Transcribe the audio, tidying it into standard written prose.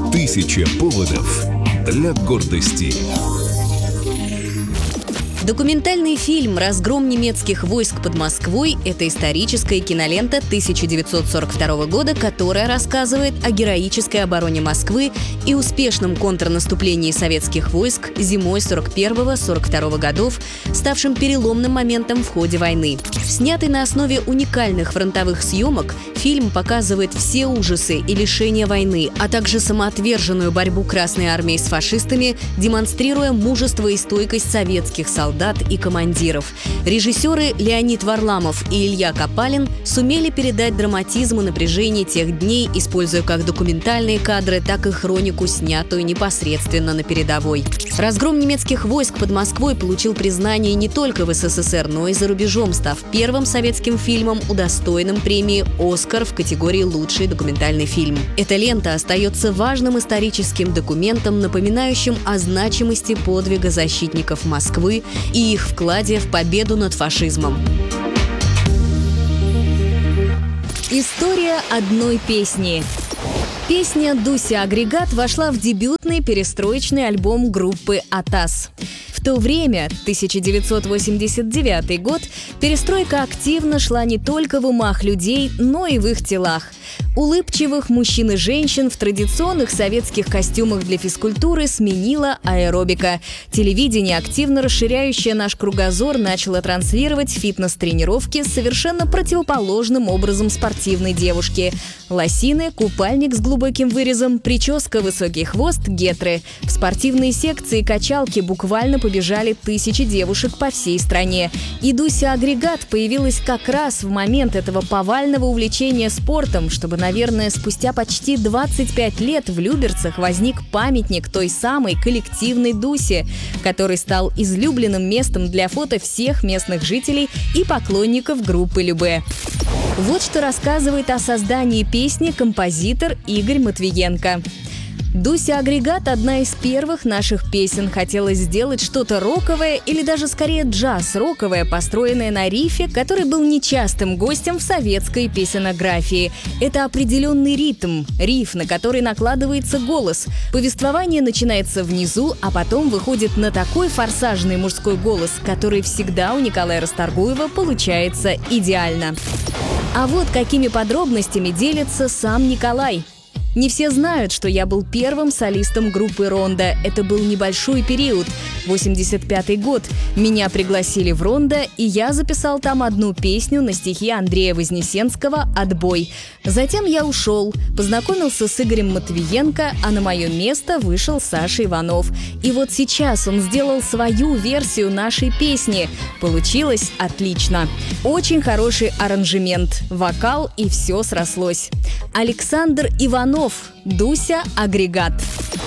Тысяча поводов для гордости. Документальный фильм «Разгром немецких войск под Москвой» — это историческая кинолента 1942 года, которая рассказывает о героической обороне Москвы и успешном контрнаступлении советских войск зимой 41-42 годов, ставшим переломным моментом в ходе войны. Снятый на основе уникальных фронтовых съемок, фильм показывает все ужасы и лишения войны, а также самоотверженную борьбу Красной армии с фашистами, демонстрируя мужество и стойкость советских солдат и командиров. Режиссеры Леонид Варламов и Илья Копалин сумели передать драматизм и напряжение тех дней, используя как документальные кадры, так и хронику, снятую непосредственно на передовой. «Разгром немецких войск под Москвой» получил признание не только в СССР, но и за рубежом, став первым советским фильмом, удостоенным премии «Оскар» в категории «Лучший документальный фильм». Эта лента остается важным историческим документом, напоминающим о значимости подвига защитников Москвы и их вкладе в победу над фашизмом. История одной песни. Песня «Дуся Агрегат» вошла в дебютный перестроечный альбом группы «Атас». В то время, 1989 год, перестройка активно шла не только в умах людей, но и в их телах. Улыбчивых мужчин и женщин в традиционных советских костюмах для физкультуры сменила аэробика. Телевидение, активно расширяющее наш кругозор, начало транслировать фитнес-тренировки с совершенно противоположным образом спортивной девушки. Лосины, купальник с глубоким вырезом, прическа, высокий хвост, гетры. В спортивные секции качалки буквально побежали тысячи девушек по всей стране. И Дуся Агрегат появилась как раз в момент этого повального увлечения спортом, чтобы, наверное, спустя почти 25 лет в Люберцах возник памятник той самой коллективной Дусе, который стал излюбленным местом для фото всех местных жителей и поклонников группы Любэ. Вот что рассказывает о создании песни композитор Игорь Матвиенко. «Дуся Агрегат» — одна из первых наших песен. Хотелось сделать что-то роковое или даже скорее джаз-роковое, построенное на рифе, который был нечастым гостем в советской песенографии. Это определенный ритм, риф, на который накладывается голос. Повествование начинается внизу, а потом выходит на такой форсажный мужской голос, который всегда у Николая Расторгуева получается идеально. А вот какими подробностями делится сам Николай. Не все знают, что я был первым солистом группы «Рондо». Это был небольшой период, 85-й год. Меня пригласили в «Рондо», и я записал там одну песню на стихи Андрея Вознесенского «Отбой». Затем я ушел, познакомился с Игорем Матвиенко, а на мое место вышел Саша Иванов. И вот сейчас он сделал свою версию нашей песни. Получилось отлично. Очень хороший аранжемент, вокал, и все срослось. Александр Иванов, «Дуся Агрегат».